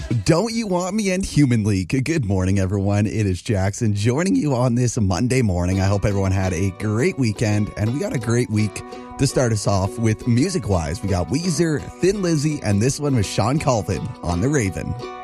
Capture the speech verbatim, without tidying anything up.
Don't You Want Me and Human League. Good morning, everyone. It is Jackson joining you on this Monday morning. I hope everyone had a great weekend, and we got a great week to start us off with music-wise. We got Weezer, Thin Lizzy, and this one was Sean Colvin on The Raven.